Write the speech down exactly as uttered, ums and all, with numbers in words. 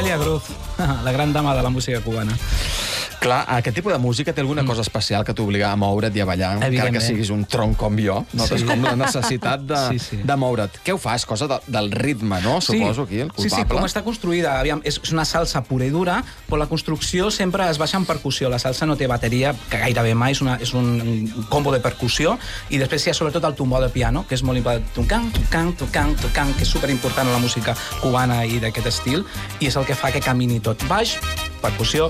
Celia Cruz, la gran dama de la música cubana. Clar, aquest tipus de música té alguna cosa especial que t'obliga a moure't i a ballar, encara que siguis un tronc com jo. Notes sí. com la necessitat de, sí, sí. de moure't. Què ho fa? És cosa de, del ritme, no? Sí. Suposo, aquí, el culpable. Sí, sí, com està construïda. Aviam, és una salsa pura i dura, però la construcció sempre es baixa en percussió. La salsa no té bateria, que gairebé mai, és, una, és un, un combo de percussió, i després hi ha sobretot el tumbó de piano, que és molt important. Tucang, tucang, tucang, tucang, que és superimportant en la música cubana i d'aquest estil, i és el que fa que camini tot. Baix, percussió,